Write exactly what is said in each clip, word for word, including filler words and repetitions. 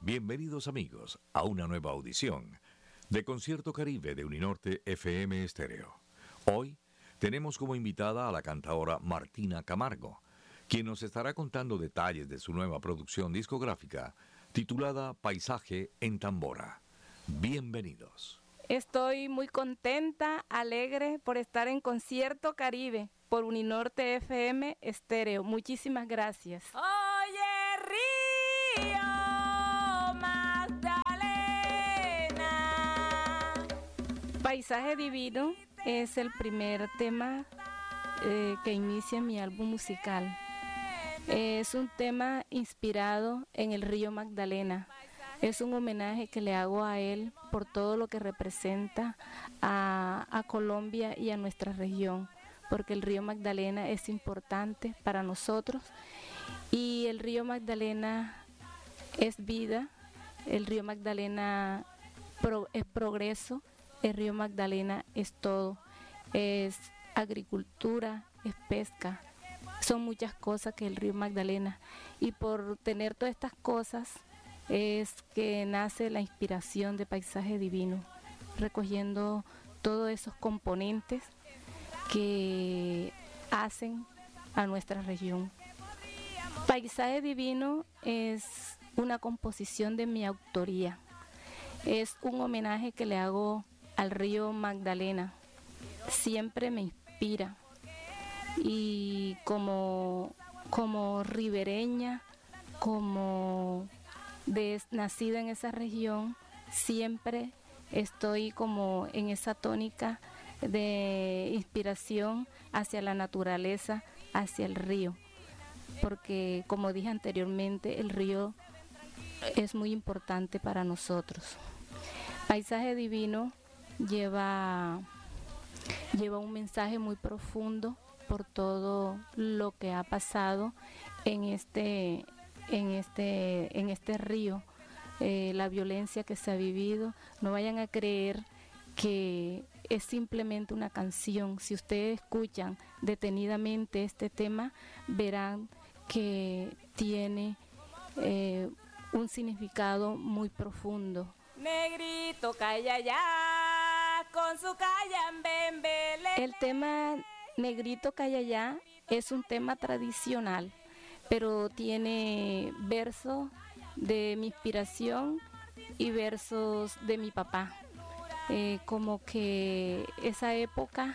Bienvenidos amigos a una nueva audición de Concierto Caribe de Uninorte F M Estéreo. Hoy tenemos como invitada a la cantadora Martina Camargo, quien nos estará contando detalles de su nueva producción discográfica titulada Paisaje en Tambora. Bienvenidos. Estoy muy contenta, alegre por estar en Concierto Caribe por Uninorte F M Estéreo. Muchísimas gracias. Oye, Río Magdalena. Paisaje Divino es el primer tema eh, que inicia mi álbum musical. Es un tema inspirado en el río Magdalena. Es un homenaje que le hago a él por todo lo que representa a, a Colombia y a nuestra región, porque el río Magdalena es importante para nosotros y el río Magdalena es vida, el río Magdalena pro, es progreso, el río Magdalena es todo, es agricultura, es pesca, son muchas cosas que el río Magdalena, y por tener todas estas cosas es que nace la inspiración de Paisaje Divino, recogiendo todos esos componentes que hacen a nuestra región. Paisaje Divino es una composición de mi autoría, es un homenaje que le hago al río Magdalena, siempre me inspira, y como, como ribereña, como de, nacida en esa región, siempre estoy como en esa tónica de inspiración hacia la naturaleza, hacia el río, porque como dije anteriormente, el río es muy importante para nosotros. Paisaje Divino lleva, lleva un mensaje muy profundo por todo lo que ha pasado en este, en este, en este río, eh, la violencia que se ha vivido. No vayan a creer que es simplemente una canción. Si ustedes escuchan detenidamente este tema, verán que tiene eh, un significado muy profundo. Negrito calla ya, con su callambenbele. El tema Negrito calla ya es un tema tradicional, pero tiene versos de mi inspiración y versos de mi papá. Eh, como que esa época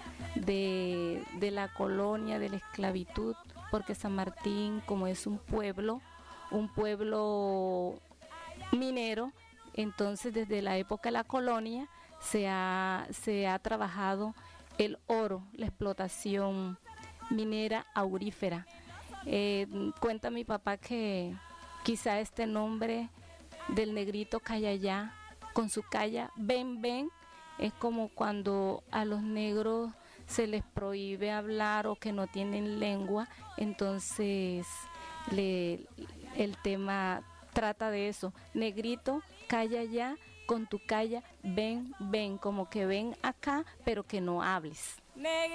de, de la colonia, de la esclavitud, porque San Martín, como es un pueblo, un pueblo minero, entonces desde la época de la colonia se ha, se ha trabajado el oro, la explotación minera aurífera. Eh, cuenta mi papá que quizá este nombre del Negrito Callayá, con su calla, ven, ven, es como cuando a los negros se les prohíbe hablar o que no tienen lengua, entonces le, el tema trata de eso. Negrito, calla ya, con tu calla, ven, ven, como que ven acá, pero que no hables.